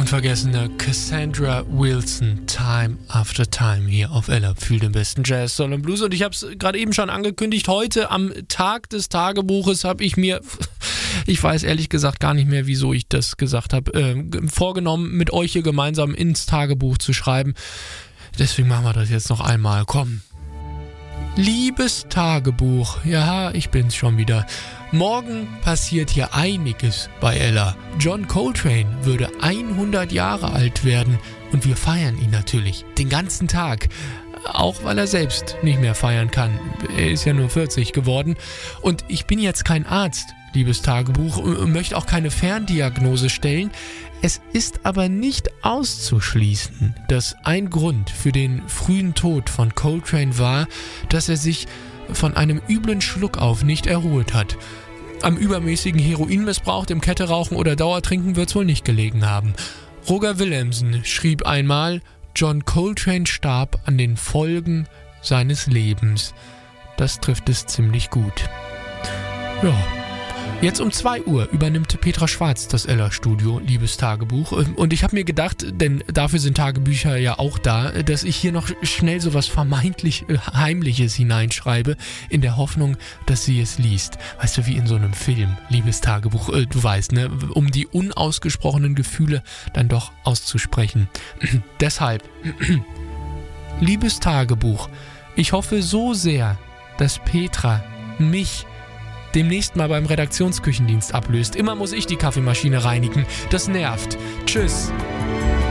unvergessene Cassandra Wilson, Time After Time, hier auf Ella für den besten Jazz, Soul und Blues. Und ich habe es gerade eben schon angekündigt, heute am Tag des Tagebuches habe ich mir, ich weiß ehrlich gesagt gar nicht mehr, wieso ich das gesagt habe, vorgenommen, mit euch hier gemeinsam ins Tagebuch zu schreiben. Deswegen machen wir das jetzt noch einmal, komm. Liebes Tagebuch, ja, ich bin's schon wieder. Morgen passiert hier einiges bei Ella. John Coltrane würde 100 Jahre alt werden und wir feiern ihn natürlich den ganzen Tag. Auch weil er selbst nicht mehr feiern kann. Er ist ja nur 40 geworden. Und ich bin jetzt kein Arzt, liebes Tagebuch, und möchte auch keine Ferndiagnose stellen. Es ist aber nicht auszuschließen, dass ein Grund für den frühen Tod von Coltrane war, dass er sich von einem üblen Schluckauf nicht erholt hat. Am übermäßigen Heroinmissbrauch, dem Ketterauchen oder Dauertrinken wird's wohl nicht gelegen haben. Roger Willemsen schrieb einmal, John Coltrane starb an den Folgen seines Lebens. Das trifft es ziemlich gut. Ja. Jetzt um 2 Uhr übernimmt Petra Schwarz das Ella-Studio, liebes Tagebuch. Und ich habe mir gedacht, denn dafür sind Tagebücher ja auch da, dass ich hier noch schnell sowas vermeintlich Heimliches hineinschreibe, in der Hoffnung, dass sie es liest. Weißt du, wie in so einem Film, liebes Tagebuch, du weißt, ne, um die unausgesprochenen Gefühle dann doch auszusprechen. Deshalb, liebes Tagebuch, ich hoffe so sehr, dass Petra mich demnächst mal beim Redaktionsküchendienst ablöst. Immer muss ich die Kaffeemaschine reinigen. Das nervt. Tschüss.